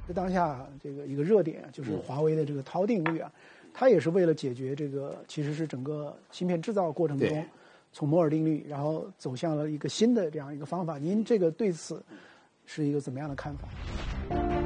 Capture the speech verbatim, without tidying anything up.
当下这个一个热点就是华为的这个涛定律啊，它也是为了解决这个其实是整个芯片制造过程中从摩尔定律，然后走向了一个新的这样一个方法。您这个对此是一个怎么样的看法？